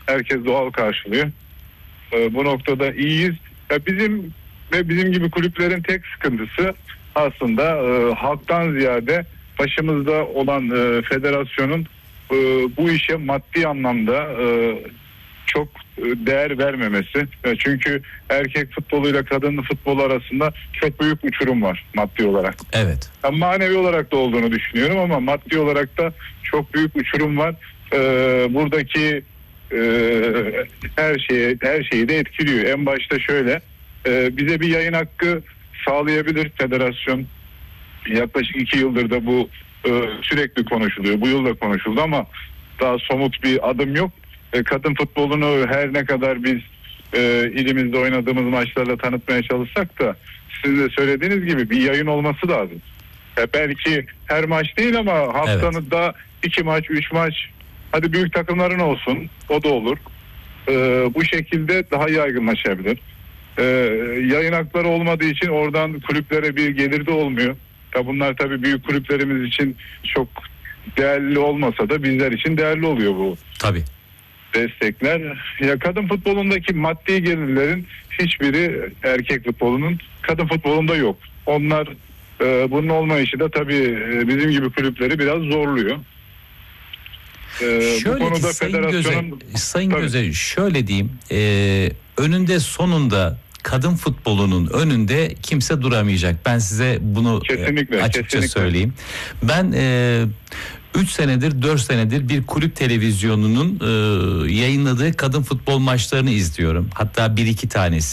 Herkes doğal karşılıyor. Bu noktada iyiyiz. Bizim gibi kulüplerin tek sıkıntısı aslında halktan ziyade başımızda olan federasyonun bu işe maddi anlamda çok değer vermemesi. Çünkü erkek futboluyla kadın futbolu arasında çok büyük uçurum var maddi olarak. Evet. Ben manevi olarak da olduğunu düşünüyorum ama maddi olarak da çok büyük uçurum var. Buradaki her şeyi de etkiliyor. En başta şöyle, bize bir yayın hakkı sağlayabilir federasyon. Yaklaşık 2 yıldır da bu sürekli konuşuluyor. Bu yıl da konuşuldu ama daha somut bir adım yok. Kadın futbolunu her ne kadar biz ilimizde oynadığımız maçlarla tanıtmaya çalışsak da sizin de söylediğiniz gibi bir yayın olması lazım. Belki her maç değil ama haftanın da 2 maç, 3 maç, hadi büyük takımların olsun, o da olur. Bu şekilde daha yaygınlaşabilir. Yayın hakları olmadığı için oradan kulüplere bir gelir de olmuyor. Bunlar tabii büyük kulüplerimiz için çok değerli olmasa da bizler için değerli oluyor bu. Tabii. Destekler. Ya kadın futbolundaki maddi gelirlerin hiçbiri erkek futbolunun, kadın futbolunda yok. Onlar bunun olmayışı da tabii bizim gibi kulüpleri biraz zorluyor. Şöyle bu konuda ki Sayın Göze şöyle diyeyim, önünde sonunda kadın futbolunun önünde kimse duramayacak. Ben size bunu açıkça söyleyeyim. Ben 3 senedir 4 senedir bir kulüp televizyonunun yayınladığı kadın futbol maçlarını izliyorum. Hatta 1-2 tanesi.